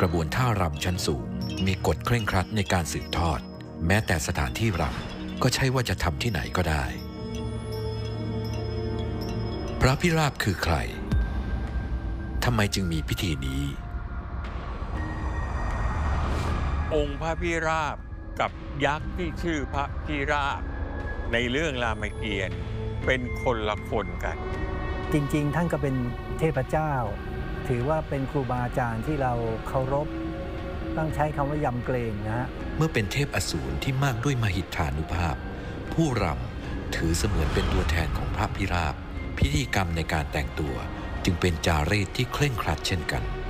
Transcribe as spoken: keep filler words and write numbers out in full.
ระบวนท่ารำชั้นสูงมีกฎเคร่งครัดในการสืบทอดแม้แต่สถานที่รำก็ใช่ว่าจะทำที่ไหนก็ได้พระพิราบคือใครทำไมจึงมีพิธีนี้องค์พระพิราบกับยักษ์ที่ชื่อพระพิราบในเรื่องรามเกียรติ์เป็นคนละคนกันจริงๆท่านก็เป็นเทพเจ้าถือว่าเป็นครูบาอาจารย์ที่เราเคารพต้องใช้คำว่ายำเกรงนะฮะเมื่อเป็นเทพอสูรที่มากด้วยมหิทธานุภาพผู้รำถือเสมือนเป็นตัวแทนของพระพิราบพิธีกรรมในการแต่งตัวจึงเป็นจารีตที่เคร่งครัดเช่นกัน